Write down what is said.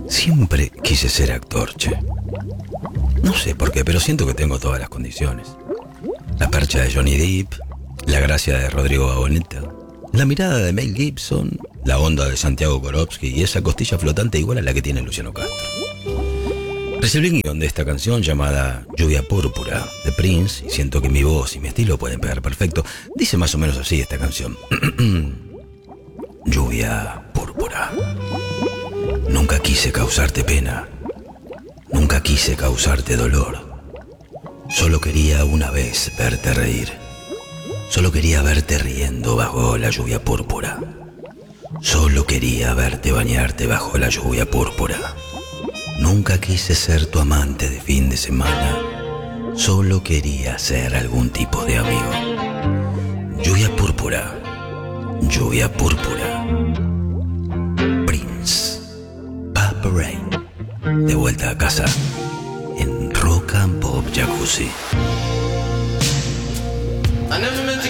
Siempre quise ser actor, che. No sé por qué, pero siento que tengo todas las condiciones. La percha de Johnny Depp, la gracia de Rodrigo Baboneta, la mirada de Mel Gibson, la onda de Santiago Korowski y esa costilla flotante igual a la que tiene Luciano Castro. Recibí un guión de esta canción llamada Lluvia Púrpura de Prince y siento que mi voz y mi estilo pueden pegar perfecto. Dice más o menos así esta canción. Lluvia púrpura. Nunca quise causarte pena. Nunca quise causarte dolor. Solo quería una vez verte reír. Solo quería verte riendo bajo la lluvia púrpura. Solo quería verte bañarte bajo la lluvia púrpura. Nunca quise ser tu amante de fin de semana. Solo quería ser algún tipo de amigo. Lluvia púrpura. Lluvia púrpura. Prince. Purple Rain. De vuelta a casa en Rock and Pop Jacuzzi.